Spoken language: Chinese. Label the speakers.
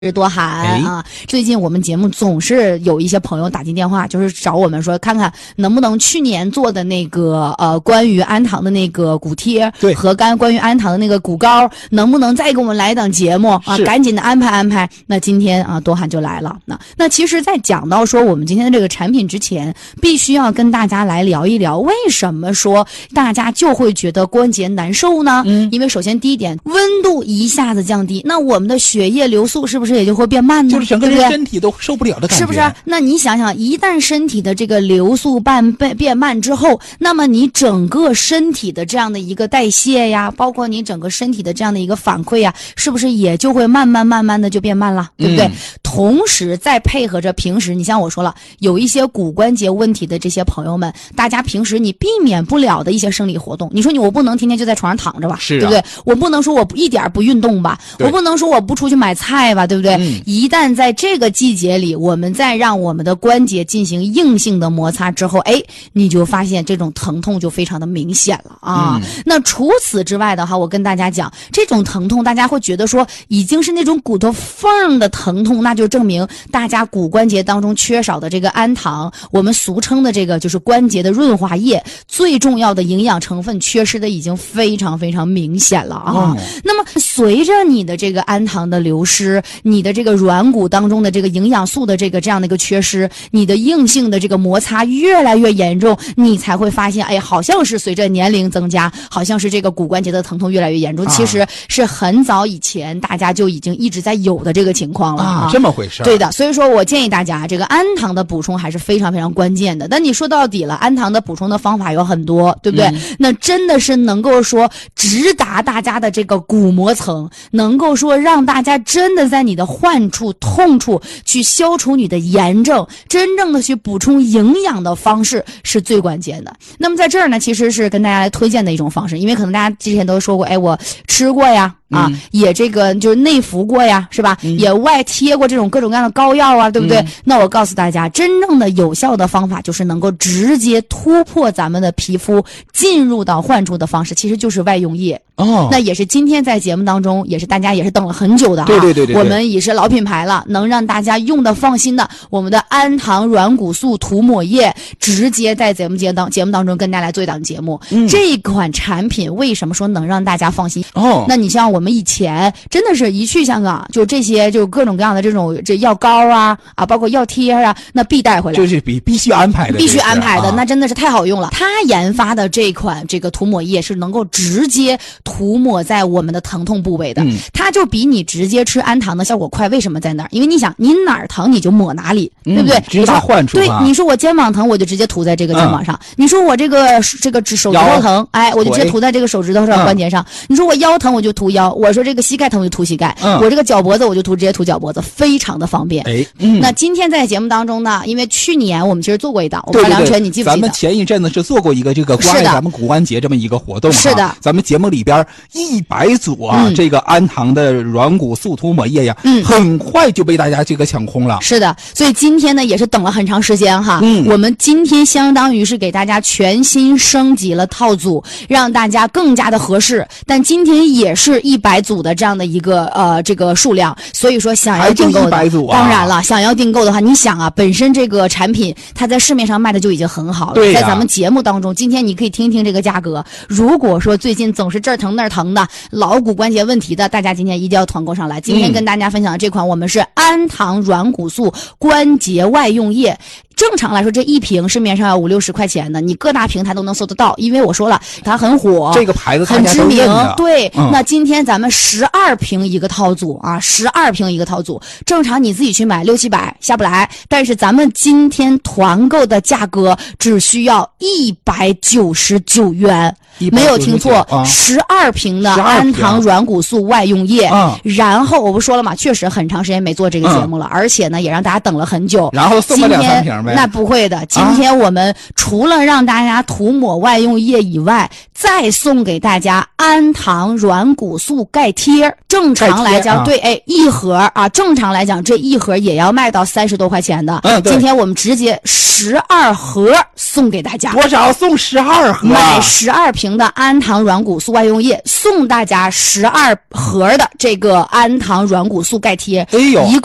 Speaker 1: 是多涵啊，最近我们节目总是有一些朋友打进电话，就是找我们说看看能不能去年做的那个关于安堂的那个骨贴，
Speaker 2: 对，
Speaker 1: 和关于安堂的那个骨膏，能不能再给我们来一档节目啊？赶紧的安排安排。那今天啊，多涵就来了。那其实，在讲到说我们今天的这个产品之前，必须要跟大家来聊一聊，为什么说大家就会觉得关节难受呢？因为首先第一点，温度一下子降低，那我们的血液流速是不是也就会变慢呢？
Speaker 2: 就是整个人身体都受不了的感觉，
Speaker 1: 是不是？那你想想，一旦身体的这个流速变慢之后，那么你整个身体的这样的一个代谢呀，包括你整个身体的这样的一个反馈呀，是不是也就会慢慢的就变慢了，对不对？同时再配合着平时，你像我说了，有一些骨关节问题的这些朋友们，大家平时你避免不了的一些生理活动，你说我不能天天就在床上躺着吧，
Speaker 2: 是啊，
Speaker 1: 对不对？我不能说我一点不运动吧，我不能说我不出去买菜吧，对不对？一旦在这个季节里，我们再让我们的关节进行硬性的摩擦之后，你就发现这种疼痛就非常的明显了啊。那除此之外的话，我跟大家讲，这种疼痛大家会觉得说已经是那种骨头缝的疼痛，那就证明大家骨关节当中缺少的这个氨糖，我们俗称的这个就是关节的润滑液，最重要的营养成分缺失的已经非常非常明显了啊。那么随着你的这个氨糖的流失，你的这个软骨当中的这个营养素的这样的一个缺失，你的硬性的这个摩擦越来越严重，你才会发现，好像是随着年龄增加，好像是这个骨关节的疼痛越来越严重。其实是很早以前大家就已经一直在有的这个情况了
Speaker 2: 这么回事。
Speaker 1: 对的，所以说我建议大家，这个氨糖的补充还是非常非常关键的。但你说到底了，氨糖的补充的方法有很多，对不对？那真的是能够说直达大家的这个骨膜层，能够说让大家真的在你的患处、痛处去消除你的炎症，真正的去补充营养的方式是最关键的。那么在这儿呢，其实是跟大家来推荐的一种方式，因为可能大家之前都说过，我吃过呀。也这个就是内服过呀，是吧？也外贴过这种各种各样的膏药啊，对不对？那我告诉大家，真正的有效的方法就是能够直接突破咱们的皮肤进入到患处的方式，其实就是外用液。那也是今天在节目当中，也是大家也是等了很久的啊。
Speaker 2: 对，
Speaker 1: 我们也是老品牌了，能让大家用的放心的，我们的氨糖软骨素涂抹液，直接在节目当中跟大家来做一档节目。这一款产品为什么说能让大家放心？那你像我们以前真的是一去香港，就这些就各种各样的这药膏啊，包括药贴啊，那必带回来，
Speaker 2: 就是必须安排的，
Speaker 1: 那真的是太好用了。他研发的这款这个涂抹液是能够直接涂抹在我们的疼痛部位的，它就比你直接吃氨糖的效果快。为什么在那儿？因为你想，你哪儿疼你就抹哪里，对不对？
Speaker 2: 直达患处。
Speaker 1: 对，你说我肩膀疼，我就直接涂在这个肩膀上；你说我这个手指头疼，我就直接涂在这个手指头上关节上；你说我腰疼，我就涂腰；我说这个膝盖疼，我就涂膝盖；我这个脚脖子，我就直接涂脚脖子，非常的方便。那今天在节目当中呢，因为去年我们其实做过一档，我不知道梁晨你记不记得？
Speaker 2: 咱们前一阵子是做过一个这个关于咱们骨关节这么一个活动，
Speaker 1: 是的。
Speaker 2: 咱们节目里边100组这个氨糖的软骨素涂抹液呀，很快就被大家这个抢空了。
Speaker 1: 是的，所以今天呢也是等了很长时间哈。我们今天相当于是给大家全新升级了套组，让大家更加的合适。但今天也是100组的这样的一个这个数量，所以说想要订购的
Speaker 2: 100组
Speaker 1: 当然了，想要订购的话，你想啊，本身这个产品它在市面上卖的就已经很好了，
Speaker 2: 对
Speaker 1: 在咱们节目当中，今天你可以听听这个价格。如果说最近总是这儿疼那儿疼的老骨关节问题的，大家今天一定要团购上来。今天跟大家分享的这款，我们是氨糖软骨素关节外用液。正常来说，这一瓶市面上要50-60块钱的，你各大平台都能搜得到，因为我说了，它很火，
Speaker 2: 这个牌子
Speaker 1: 很知名。对，那今天咱们12瓶一个套组啊，12瓶一个套组，正常你自己去买600-700下不来，但是咱们今天团购的价格只需要199元。没有听错，12瓶的氨糖软骨素外用液。然后我不说了嘛，确实很长时间没做这个节目了，而且呢也让大家等了很久。
Speaker 2: 然后送了2-3瓶呗？
Speaker 1: 那不会的，今天我们除了让大家涂抹外用液以外， 再送给大家安糖软骨素钙贴。正常来讲，对，一盒啊，正常来讲这一盒也要卖到30多块钱的。今天我们直接12盒送给大家。
Speaker 2: 多少送12盒？
Speaker 1: 买12瓶的安糖软骨素外用液，送大家12盒的这个安糖软骨素钙贴。
Speaker 2: 哎呦！